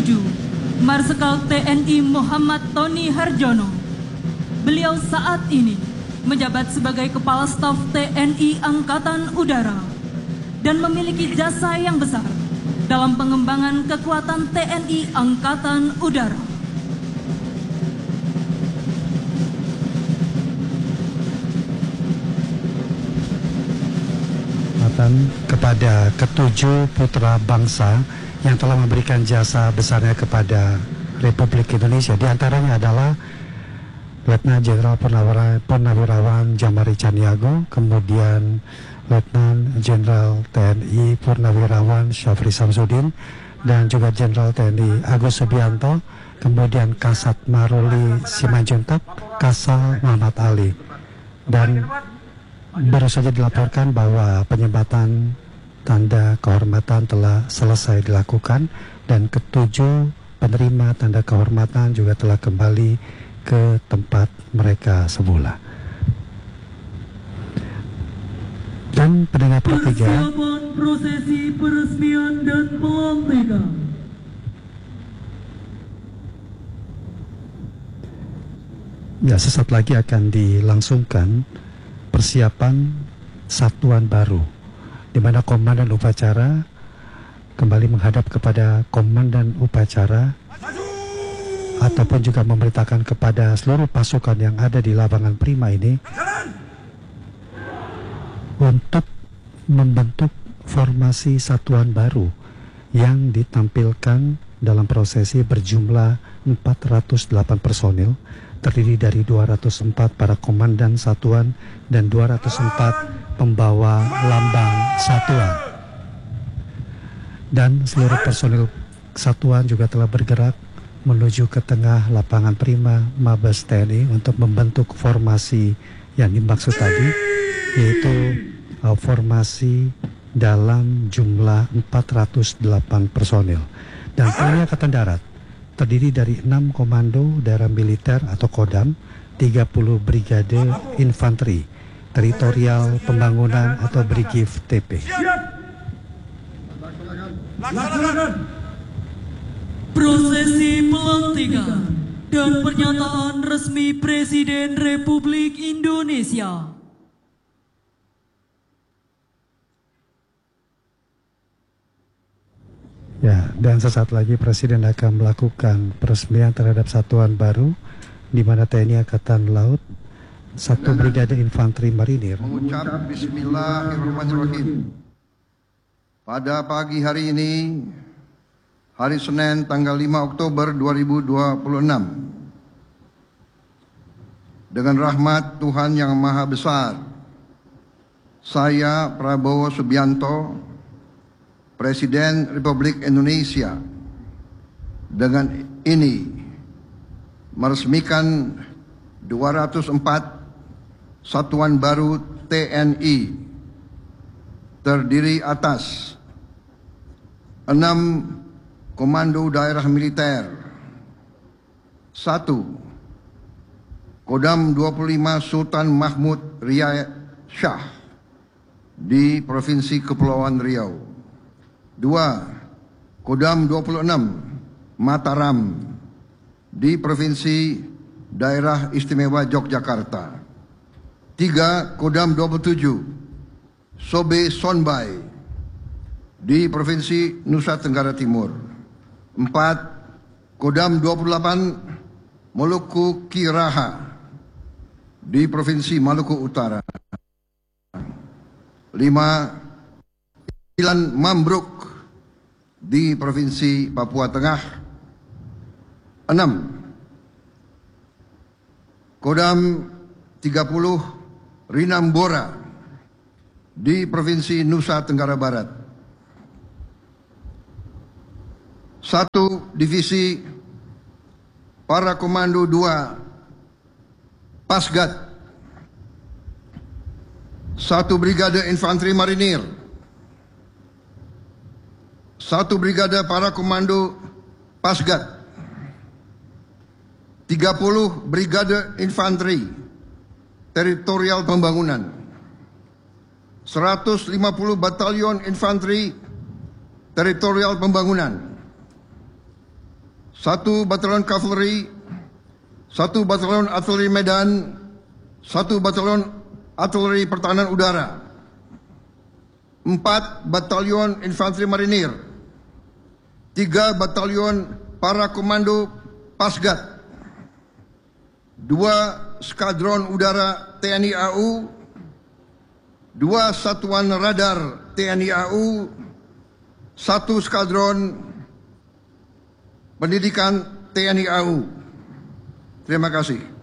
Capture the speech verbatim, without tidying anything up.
ketujuh, Marsikal T N I Muhammad Tony Harjono. Beliau saat ini menjabat sebagai Kepala Staf T N I Angkatan Udara dan memiliki jasa yang besar dalam pengembangan kekuatan T N I Angkatan Udara. Kepada ketujuh putra bangsa yang telah memberikan jasa besarnya kepada Republik Indonesia, diantaranya adalah Letnan Jenderal Purnawirawan Jamari Caniago, kemudian Letnan Jenderal T N I Purnawirawan Syafri Samsudin, dan juga Jenderal T N I Agus Subianto, kemudian Kasat Maruli Simanjuntak, Kasal Muhammad Ali. Dan baru saja dilaporkan bahwa penyembatan tanda kehormatan telah selesai dilakukan dan ketujuh penerima tanda kehormatan juga telah kembali ke tempat mereka semula. Dan pendengar pertiga, prosesi peresmian dan pelantikan. Ya, sesaat lagi akan dilangsungkan persiapan satuan baru, di mana komandan upacara kembali menghadap kepada komandan upacara ataupun juga memerintahkan kepada seluruh pasukan yang ada di lapangan Prima ini untuk membentuk formasi satuan baru yang ditampilkan dalam prosesi berjumlah empat ratus delapan personil, terdiri dari dua ratus empat para komandan satuan dan dua ratus empat pembawa lambang satuan. Dan seluruh personil satuan juga telah bergerak menuju ke tengah lapangan Prima Mabes T N I untuk membentuk formasi yang dimaksud tadi, yaitu uh, formasi dalam jumlah empat ratus delapan personil. Dan T N I Angkatan Darat terdiri dari enam komando daerah militer atau Kodam, tiga puluh brigade infanteri, teritorial pembangunan atau Brigif T P. Prosesi pelantikan dan pernyataan resmi Presiden Republik Indonesia. Ya, dan sesaat lagi Presiden akan melakukan peresmian terhadap satuan baru, di mana T N I Angkatan Laut, satu brigade infanteri marinir. Mengucap Bismillahirrahmanirrahim. Pada pagi hari ini, hari Senin tanggal lima Oktober dua ribu dua puluh enam, dengan rahmat Tuhan Yang Maha Besar, saya Prabowo Subianto, Presiden Republik Indonesia, dengan ini meresmikan dua ratus empat satuan baru T N I, terdiri atas enam komando daerah militer, satu Kodam dua puluh lima Sultan Mahmud Riyad Shah di Provinsi Kepulauan Riau, dua Kodam dua puluh enam Mataram di Provinsi Daerah Istimewa Yogyakarta, tiga Kodam dua puluh tujuh Sobe Sonbai di Provinsi Nusa Tenggara Timur, empat Kodam dua puluh delapan Maluku Kiraha di Provinsi Maluku Utara, lima Ilan Mambruk di Provinsi Papua Tengah, enam Kodam tiga puluh Rinambora di Provinsi Nusa Tenggara Barat, satu Divisi Para Komando dua Pasgat, satu Brigade Infanteri Marinir, satu Brigade Para Komando Pasgat, tiga puluh Brigade Infanteri Teritorial Pembangunan, seratus lima puluh Batalion Infanteri Teritorial Pembangunan, satu Batalion Kavaleri, satu Batalion Artileri Medan, satu Batalion Artileri Pertahanan Udara, empat Batalion Infanteri Marinir, tiga Batalion Para Komando Pasgat, dua Skadron Udara T N I A U, dua Satuan Radar T N I A U, satu Skadron Pendidikan T N I A U. Terima kasih.